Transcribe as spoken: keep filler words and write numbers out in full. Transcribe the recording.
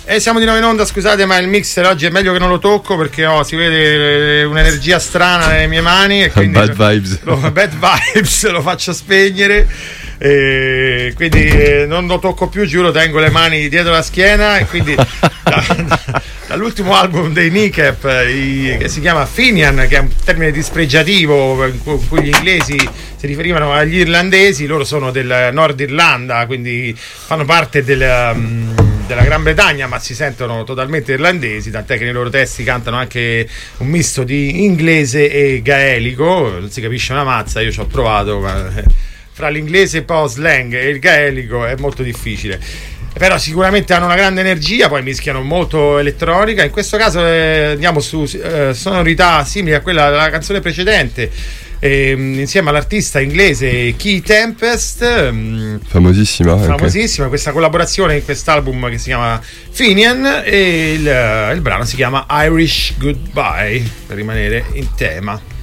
E siamo di nuovo in onda, scusate, ma il mixer oggi è meglio che non lo tocco perché oh, si vede un'energia strana nelle mie mani e quindi bad vibes. Lo, bad vibes lo faccio spegnere. E quindi eh, non lo tocco più, giuro, tengo le mani dietro la schiena. E quindi da, da, dall'ultimo album dei Kneecap, i, che si chiama Finian, che è un termine dispregiativo in cui gli inglesi si riferivano agli irlandesi, loro sono del Nord Irlanda, quindi fanno parte del um, della Gran Bretagna, ma si sentono totalmente irlandesi, tant'è che nei loro testi cantano anche un misto di inglese e gaelico, non si capisce una mazza, io ci ho provato, ma fra l'inglese e poi slang e il gaelico è molto difficile. Però sicuramente hanno una grande energia, poi mischiano molto elettronica. In questo caso eh, andiamo su eh, sonorità simili a quella della canzone precedente, eh, insieme all'artista inglese Key Tempest, ehm, famosissima famosissima anche. Questa collaborazione in quest'album che si chiama Finian, e il, il brano si chiama Irish Goodbye, per rimanere in tema.